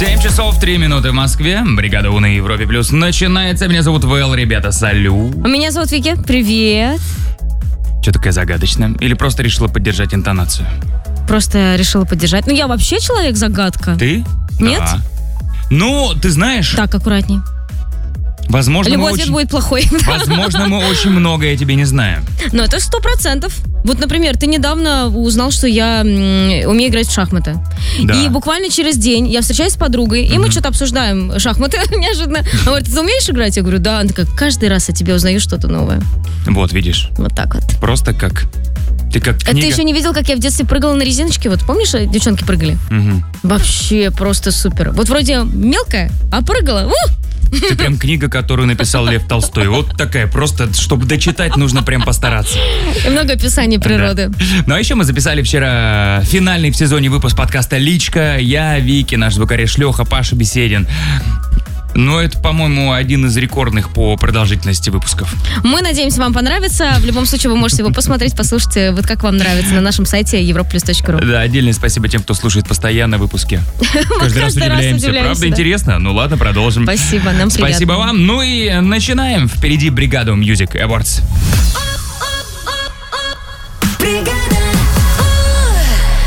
7 часов 3 минуты в Москве. Бригада У на Европе Плюс начинается. Меня зовут Вэл, ребята, салют. Меня зовут Вики, привет. Че такая загадочная? Или просто решила поддержать интонацию? Просто решила поддержать. Ну, я вообще человек-загадка. Ты? Нет? Да. Ну, ты знаешь... Так, аккуратней. Возможно, любой ответ будет плохой. Возможно, мы очень многое о тебе не знаем. Но это 100%. Вот, например, ты недавно узнал, что я умею играть в шахматы. Да. И буквально через день я встречаюсь с подругой, и мы что-то обсуждаем шахматы неожиданно. Она говорит, ты умеешь играть? Я говорю, да. Она такая, каждый раз о тебе узнаю что-то новое. Вот, видишь. Вот так вот. Просто как... Ты как книга. А ты еще не видел, как я в детстве прыгала на резиночке? Вот помнишь, девчонки прыгали? Угу. Вообще просто супер. Вот вроде мелкая, а прыгала. Ты прям книга, которую написал Лев Толстой. Вот такая, просто, чтобы дочитать, нужно прям постараться. И много описаний природы. Да. Ну а еще мы записали вчера финальный в сезоне выпуск подкаста «Личка». Я, Вики, наш звукорежиссер Леха, Паша Беседин. Но это, по-моему, один из рекордных по продолжительности выпусков. Мы надеемся, вам понравится. В любом случае, вы можете его посмотреть, послушать, вот как вам нравится, на нашем сайте europlus.ru. Да, отдельное спасибо тем, кто слушает постоянно выпуски. Каждый раз удивляемся. Правда, да. Интересно? Ну ладно, продолжим. Спасибо, нам приятно. Спасибо вам. Ну и начинаем. Впереди Бригада Music Awards.